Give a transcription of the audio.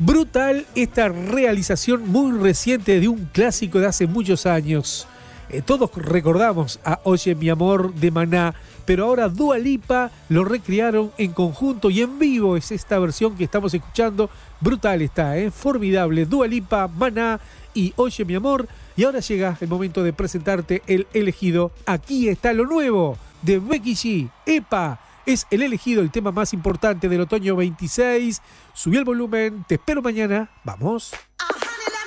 Brutal esta realización muy reciente de un clásico de hace muchos años. Todos recordamos a Oye mi amor de Maná, pero ahora Dua Lipa lo recrearon en conjunto y en vivo. Es esta versión que estamos escuchando. Brutal está, formidable. Dua Lipa, Maná y Oye mi amor. Y ahora llega el momento de presentarte el elegido. Aquí está lo nuevo de Becky G. ¡Epa! Es el elegido, el tema más importante del otoño 26. Subí el volumen, te espero mañana. ¡Vamos!